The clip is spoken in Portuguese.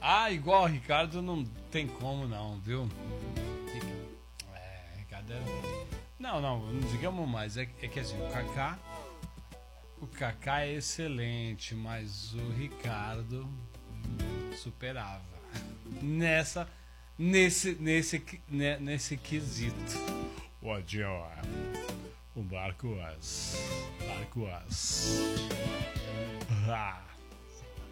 Ah, igual o Ricardo não tem como não, viu? Ricardo era... Não digamos mais. É que assim, o Kaká é excelente, mas o Ricardo superava nesse quesito. O Marco As.